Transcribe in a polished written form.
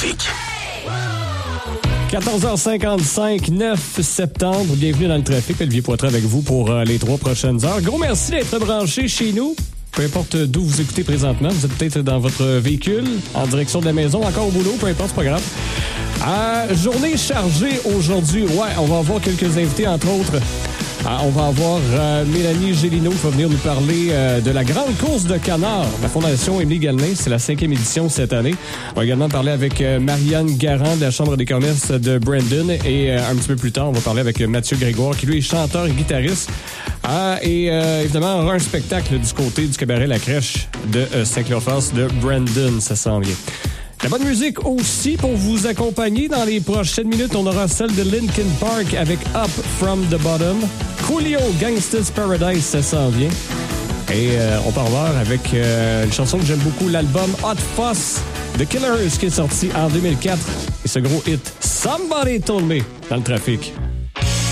trafic. 14h55, 9 septembre. Bienvenue dans le trafic. Olivier Poitras avec vous pour les 3 prochaines heures. Gros merci d'être branché chez nous. Peu importe d'où vous écoutez présentement. Vous êtes peut-être dans votre véhicule, en direction de la maison, encore au boulot, peu importe, c'est pas grave. Journée chargée aujourd'hui. Ouais, on va avoir quelques invités, entre autres. On va avoir Mélanie Gélineau qui va venir nous parler de la grande course de canards. La Fondation Émilie Gallin, c'est la 5e édition cette année. On va également parler avec Marianne Garand de la Chambre des commerces de Brandon. Et un petit peu plus tard, on va parler avec Mathieu Grégoire, qui lui est chanteur et guitariste. Évidemment, on aura un spectacle du côté du cabaret La Crèche de Saint-Cléophas de Brandon. Ça s'en vient. La bonne musique aussi pour vous accompagner. Dans les prochaines minutes, on aura celle de Linkin Park avec Up From The Bottom. Coolio, Gangsta's Paradise, ça s'en vient. Et on part voir avec une chanson que j'aime beaucoup, l'album Hot Fuss de Killers qui est sorti en 2004. Et ce gros hit, Somebody Told Me, dans le trafic.